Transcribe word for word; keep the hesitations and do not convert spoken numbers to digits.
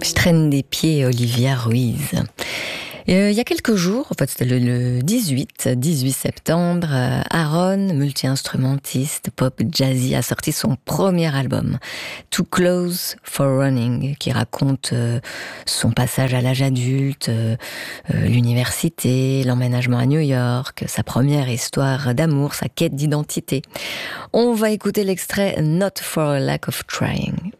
Je traîne des pieds, Olivia Ruiz. Euh, il y a quelques jours, en fait c'était le, le dix-huit, dix-huit septembre, euh, Aaron, multi-instrumentiste pop jazzy, a sorti son premier album, Too Close for Running, qui raconte euh, son passage à l'âge adulte, euh, euh, l'université, l'emménagement à New York, sa première histoire d'amour, sa quête d'identité. On va écouter l'extrait Not for a Lack of Trying.